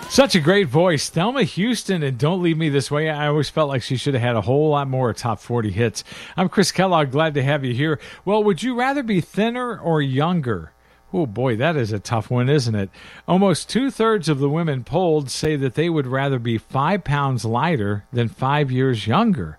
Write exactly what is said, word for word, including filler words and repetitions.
Such a great voice. Thelma Houston and Don't Leave Me This Way. I always felt like she should have had a whole lot more top forty hits. I'm Chris Kellogg. Glad to have you here. Well, would you rather be thinner or younger? Oh, boy, that is a tough one, isn't it? Almost two-thirds of the women polled say that they would rather be five pounds lighter than five years younger.